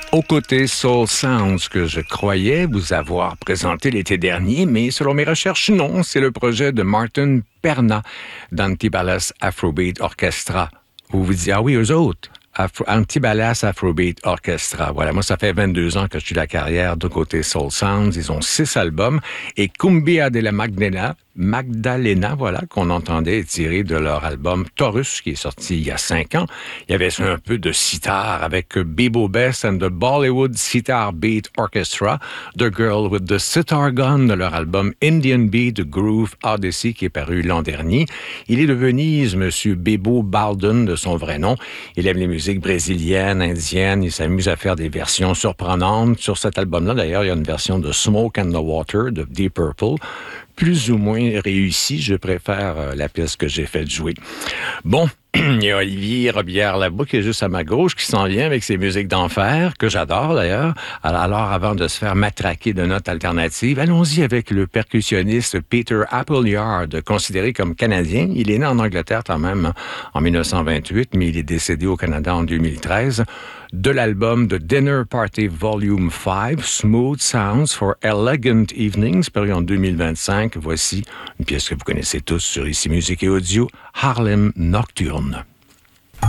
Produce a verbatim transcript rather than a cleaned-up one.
Aux côtés Soul Sounds que je croyais vous avoir présenté l'été dernier, mais selon mes recherches, non, c'est le projet de Martin Perna d'Antibalas Afrobeat Orchestra. Vous vous dites, ah oui, eux autres, Afro, Antibalas Afrobeat Orchestra. Voilà, moi, ça fait vingt-deux ans que je suis de la carrière de côté Soul Sounds. Ils ont six albums et Cumbia de la Magdalena, Magdalena, voilà, qu'on entendait tiré de leur album Taurus, qui est sorti il y a cinq ans. Il y avait un peu de sitar avec Bebo Best and the Bollywood Sitar Beat Orchestra, The Girl with the Sitar Gun de leur album Indian Beat Groove Odyssey, qui est paru l'an dernier. Il est de Venise, Monsieur Bebo Baldwin, de son vrai nom. Il aime les musiques brésiliennes, indiennes. Il s'amuse à faire des versions surprenantes. Sur cet album-là, d'ailleurs, il y a une version de Smoke and the Water de Deep Purple, plus ou moins réussi. Je préfère euh, la pièce que j'ai fait jouer. Bon, il y a Olivier Robillard-Labou qui est juste à ma gauche, qui s'en vient avec ses musiques d'enfer, que j'adore d'ailleurs. Alors, avant de se faire matraquer de notes alternatives, allons-y avec le percussionniste Peter Appleyard, considéré comme canadien. Il est né en Angleterre quand même en dix-neuf cent vingt-huit, mais il est décédé au Canada en deux mille treize. De l'album The Dinner Party Volume cinq, Smooth Sounds for Elegant Evenings, paru en deux mille vingt-cinq. Voici une pièce que vous connaissez tous sur Ici Musique et Audio, Harlem Nocturne.